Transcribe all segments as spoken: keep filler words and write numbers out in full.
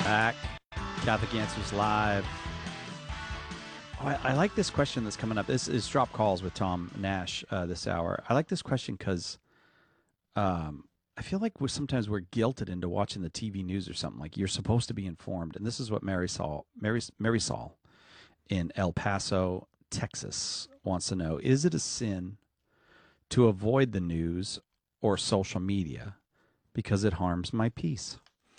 Back. Catholic Answers Live. Oh, I, I like this question that's coming up. This is Drop Calls with Tom Nash uh, this hour. I like this question because um, I feel like we're, sometimes we're guilted into watching the T V news or something. Like you're supposed to be informed. And this is what Mary Saul, Mary, Mary Saul in El Paso, Texas wants to know. Is it a sin to avoid the news or social media because it harms my peace?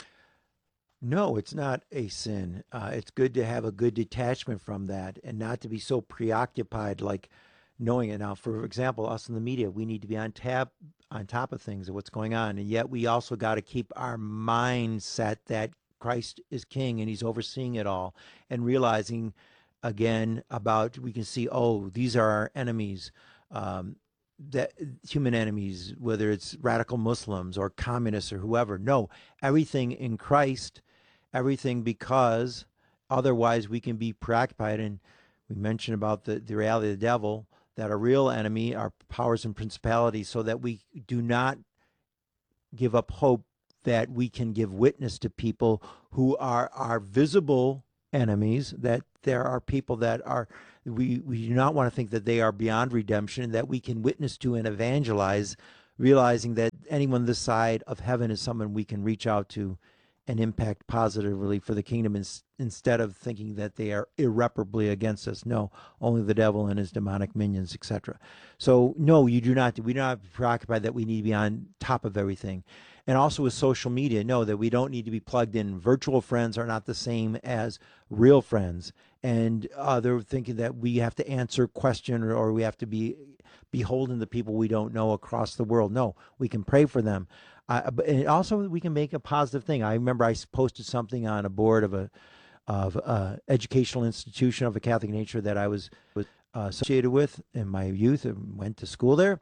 No, it's not a sin. Uh, it's good to have a good detachment from that and not to be so preoccupied, like knowing it. Now, for example, us in the media, we need to be on tap, on top of things of what's going on, and yet we also got to keep our mindset that Christ is King and He's overseeing it all, and realizing again about we can see, oh, these are our enemies. Um, that human enemies, whether it's radical Muslims or communists or whoever. No, everything in Christ, everything, because otherwise we can be preoccupied. And we mentioned about the, the reality of the devil, that a real enemy are powers and principalities, so that we do not give up hope that we can give witness to people who are our visible enemies, that there are people that are, we, we do not want to think that they are beyond redemption, that we can witness to and evangelize, realizing that anyone this side of heaven is someone we can reach out to and impact positively for the kingdom, in, instead of thinking that they are irreparably against us. No, only the devil and his demonic minions, et cetera. So no, you do not, we do not be preoccupied that we need to be on top of everything. And also with social media, know that we don't need to be plugged in. Virtual friends are not the same as real friends. And uh, they're thinking that we have to answer question, or, or we have to be beholden to people we don't know across the world. No, we can pray for them. Uh, but and also we can make a positive thing. I remember I posted something on a board of a of a educational institution of a Catholic nature that I was, was uh, associated with in my youth and went to school there.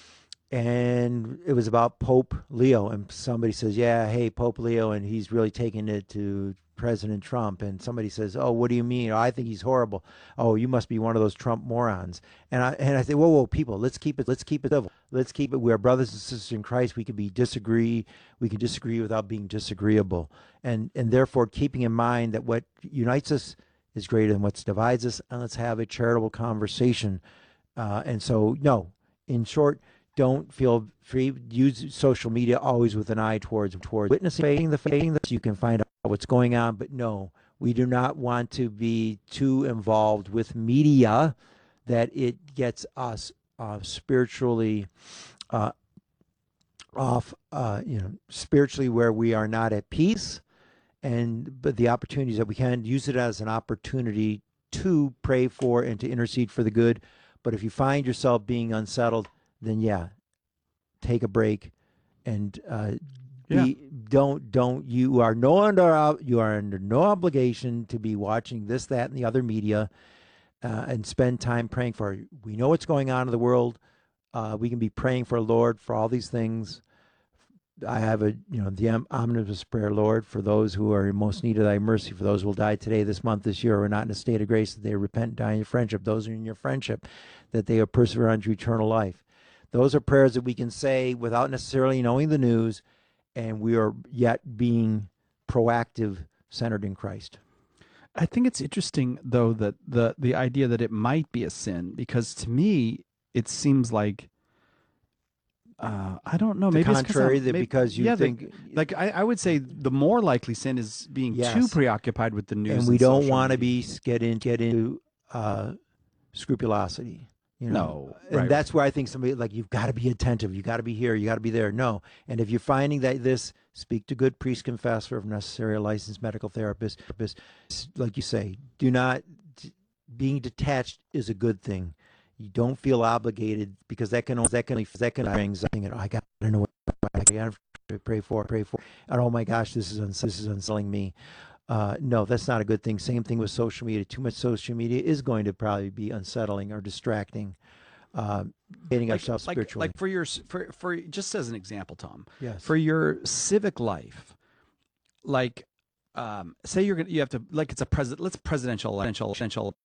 And it was about Pope Leo, and somebody says, yeah, hey, Pope Leo, and he's really taking it to President Trump. And somebody says, oh, what do you mean? Oh, I think he's horrible. Oh, you must be one of those Trump morons. And I and I say, whoa, whoa, people, let's keep it, let's keep it civil. Let's keep it. We're brothers and sisters in Christ. We can be disagree. We can disagree without being disagreeable. And and therefore, keeping in mind that what unites us is greater than what divides us. And let's have a charitable conversation. Uh, and so, no, in short, don't feel free. Use social media always with an eye towards towards witnessing the faith, that you can find out what's going on. But no, we do not want to be too involved with media that it gets us uh, spiritually uh, off, uh, you know, spiritually where we are not at peace. And but the opportunities that we can use it as an opportunity to pray for and to intercede for the good. But if you find yourself being unsettled, then yeah, take a break and uh, Yeah. be don't don't you are no under you are under no obligation to be watching this, that, and the other media, uh, and spend time praying for. We know what's going on in the world. Uh, we can be praying for Lord for all these things. I have a you know the omnibus prayer, Lord, for those who are in most need of Thy mercy, for those who will die today, this month, this year, who are not in a state of grace, that they repent, die in your friendship. Those who are in your friendship, that they are persevere unto eternal life. Those are prayers that we can say without necessarily knowing the news, and we are yet being proactive, centered in Christ. I think it's interesting, though, that the the idea that it might be a sin, because to me it seems like uh, I don't know. The Maybe contrary, it's that maybe, because you yeah, the, think, like I, I would say the more likely sin is being yes, too preoccupied with the news, and and we don't social want to media. be get in get into uh, scrupulosity. You know, No, and right? that's where I think somebody like you've got to be attentive, you got to be here, you got to be there. No, and if you're finding that this, speak to good priest confessor, if necessary, a licensed medical therapist. Like you say, do not being detached is a good thing. You don't feel obligated, because that can that can that can bring anxiety. I got to know what I got to pray for, pray for, and oh my gosh, this is uns- this is unsettling me. Uh, no, that's not a good thing. Same thing with social media. Too much social media is going to probably be unsettling or distracting, uh, getting Like ourselves like spiritually. like for your for for just as an example, Tom, Yes. for your civic life, like um, say you're gonna you have to like it's a president let's presidential election